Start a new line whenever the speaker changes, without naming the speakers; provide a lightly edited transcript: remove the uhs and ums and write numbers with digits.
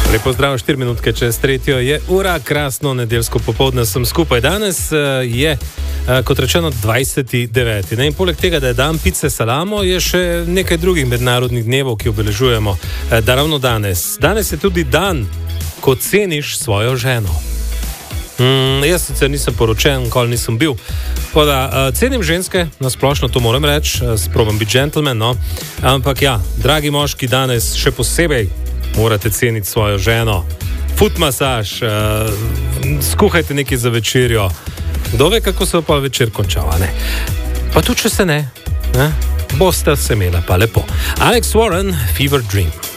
Lepo zdrav, 4 minutke čez 3 je ura, krasno nedeljsko popoldne sem skupaj. Danes je, kot rečeno, 29. In poleg tega, da je dan pice salamo, je še nekaj drugih mednarodnih dnevov, ki obeležujemo. Da ravno danes. Danes je tudi dan, ko ceniš svojo ženo. Jaz sicer nisem poročen, nikoli nisem bil. Da, cenim ženske, nasplošno to moram reči, sprobam biti gentleman, no. Ampak ja, dragi moški, danes še posebej morate ceniti svojo ženo. Foot masaž, skuhajte nekaj za večerjo. Kdo ve, kako se pa večer končava, ne? Pa tudi, če se ne, boste se imela pa lepo. Alex Warren, Fever Dream.